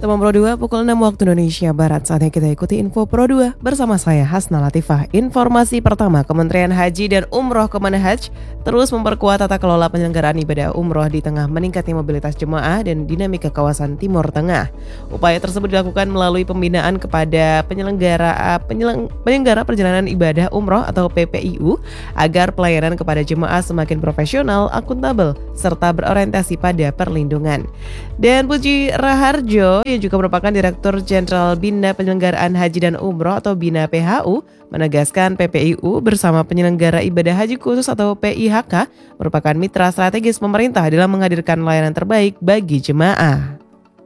Teman Pro 2 pukul 6 waktu Indonesia Barat. Saatnya kita ikuti Info Pro 2 bersama saya Hasna Latifah. Informasi pertama, Kementerian Haji dan Umroh Kemenhaj terus memperkuat tata kelola penyelenggaraan ibadah umroh di tengah meningkatnya mobilitas jemaah dan dinamika kawasan Timur Tengah. Upaya tersebut dilakukan melalui pembinaan kepada penyelenggara perjalanan ibadah umroh atau PPIU agar pelayanan kepada jemaah semakin profesional, akuntabel, serta berorientasi pada perlindungan. Dan Puji Raharjo yang juga merupakan Direktur Jenderal Bina Penyelenggaraan Haji dan Umroh atau Bina PHU menegaskan PPIU bersama penyelenggara ibadah haji khusus atau PIHK merupakan mitra strategis pemerintah dalam menghadirkan layanan terbaik bagi jemaah.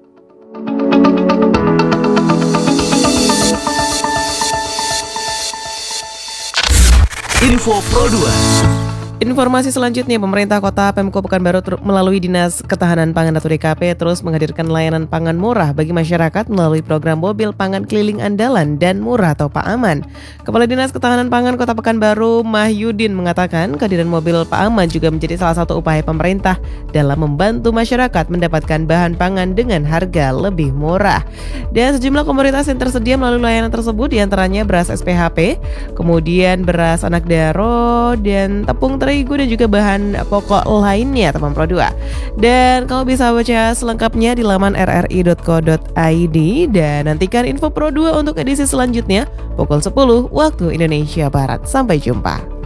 Info Pro 2. Informasi selanjutnya, pemerintah kota Pemko Pekanbaru melalui Dinas Ketahanan Pangan atau DKP terus menghadirkan layanan pangan murah bagi masyarakat melalui program mobil pangan keliling andalan dan murah atau PAAMAN. Kepala Dinas Ketahanan Pangan Kota Pekanbaru Mahyudin mengatakan kehadiran mobil PAAMAN juga menjadi salah satu upaya pemerintah dalam membantu masyarakat mendapatkan bahan pangan dengan harga lebih murah. Dan sejumlah komoditas yang tersedia melalui layanan tersebut diantaranya beras SPHP, kemudian beras anak daro, dan tepung terigu dan juga bahan pokok lainnya, teman Pro 2. Dan kamu bisa baca selengkapnya di laman rri.co.id dan nantikan Info Pro 2 untuk edisi selanjutnya pukul 10 waktu Indonesia Barat. Sampai jumpa.